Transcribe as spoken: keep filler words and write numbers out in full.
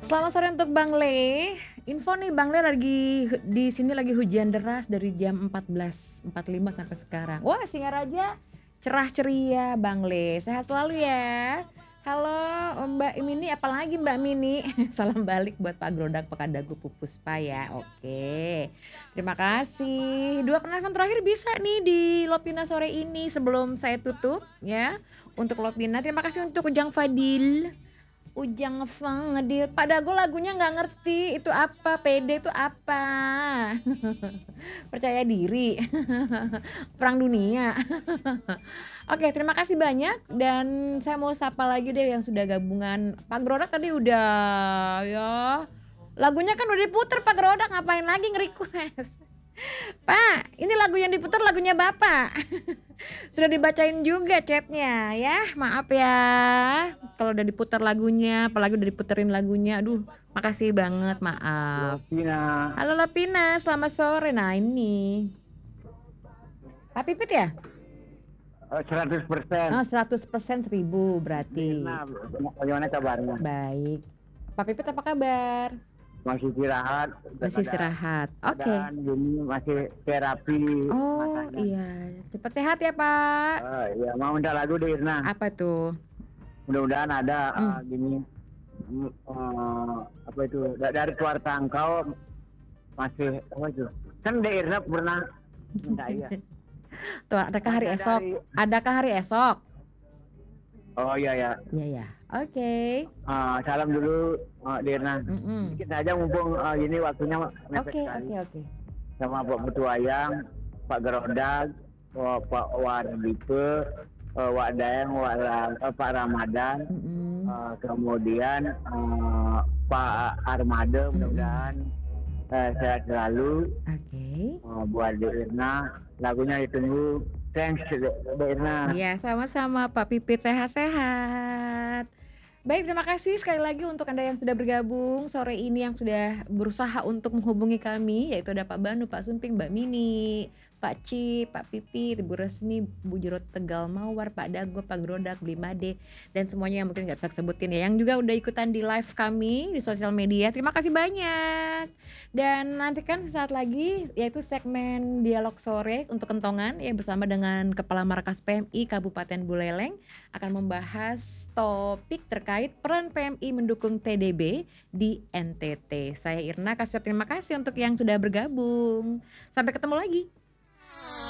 Selamat sore untuk Bang Le. Info nih Bang Le lagi di sini lagi hujan deras dari jam empat belas empat puluh lima sampai sekarang. Wah, Singaraja cerah ceria Bang Le. Sehat selalu ya. Halo Mbak Mini, apalagi Mbak Mini. Salam balik buat Pak Grodak Pekadagu Pupuspa ya. Oke. Terima kasih. Dua penelpon terakhir bisa nih di Lopina sore ini sebelum saya tutup ya. Untuk Lopina, terima kasih untuk Ujang Fadil. Ujang Fadil, Pak Dago lagunya nggak ngerti itu apa, pede itu apa. Percaya diri. Perang dunia. Oke, terima kasih banyak dan saya mau sapa lagi deh yang sudah gabungan. Pak Grodak tadi udah ya. Lagunya kan udah diputer Pak Grodak, ngapain lagi nge-request? Pak, ini lagu yang diputar lagunya Bapak. Sudah dibacain juga chatnya ya, maaf ya kalau udah diputar lagunya, apalagi udah diputerin lagunya. Aduh, makasih banget, maaf. Pina. Halo Lapina, selamat sore. Nah ini Pak Pipit ya? Oh, seratus persen. Oh, seratus persen seribu berarti. Mirna, bagaimana kabarnya? Baik. Pak Pipit apa kabar? Masih istirahat. Masih istirahat. Oke. Okay. Dan ini masih terapi. Oh matanya. iya, cepat sehat ya Pak. Uh, ya mau minta lagu deh Irna. Apa tuh? Mudah-mudahan ada hmm. uh, gini uh, apa itu dari keluar tangkau masih apa itu? Kan deh Irna pernah minta ya. Tuh, adakah hari ada esok? Dari... Adakah hari esok? Oh iya ya. Iya ya. Oke. Okay. Uh, salam dulu uh, Dirna. Mm-mm. Kita aja mumpung uh, ini waktunya Oke oke oke. Sama Pak Putu Ayang, Pak Gerodag, uh, Pak Wadipe, uh, Wak Dayang, Wak uh, Pak Ramadan, mm-hmm. uh, kemudian uh, Pak Armada, mudah-mudahan uh, sehat selalu. Oke. Okay. Uh, buat Dirna, lagunya ditunggu. Thanks, Irna. Iya, sama-sama Pak Pipit, sehat-sehat. Baik, terima kasih sekali lagi untuk Anda yang sudah bergabung sore ini, yang sudah berusaha untuk menghubungi kami, yaitu ada Pak Banu, Pak Sumping, Mbak Mini, Pak Ci, Pak Pipit, Ibu Resmi, Bu Jerot Tegal Mawar, Pak Dago, Pak Grodak, Blimade, dan semuanya yang mungkin gak bisa sebutin ya, yang juga udah ikutan di live kami di sosial media. Terima kasih banyak. Dan nantikan sesaat lagi yaitu segmen Dialog Sore untuk Kentongan ya, bersama dengan Kepala Markas P M I Kabupaten Buleleng akan membahas topik terkait peran P M I mendukung T D B di N T T. Saya Irna Kasih terima kasih untuk yang sudah bergabung. Sampai ketemu lagi.